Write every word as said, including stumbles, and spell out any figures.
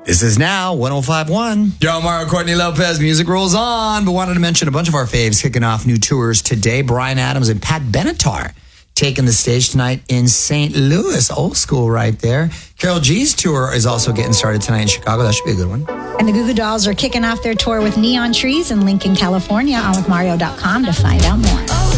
This is now one oh five point one. Yo, Mario Courtney Lopez, music rolls on. But wanted to mention a bunch of our faves kicking off new tours today. Bryan Adams and Pat Benatar taking the stage tonight in Saint Louis. Old school right there. Karol G's tour is also getting started tonight in Chicago. That should be a good one. And the Goo Goo Dolls are kicking off their tour with Neon Trees in Lincoln, California. On with Mario dot com to find out more.